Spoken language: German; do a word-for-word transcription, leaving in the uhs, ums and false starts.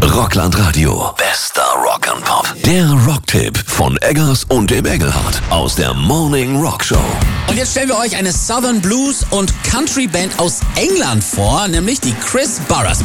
Rockland Radio. Bester Rock'n'Pop. Der Rocktipp von Eggers und dem Engelhardt aus der Morning Rock Show. Und jetzt stellen wir euch eine Southern Blues und Country Band aus England vor, nämlich die Chris Burrers.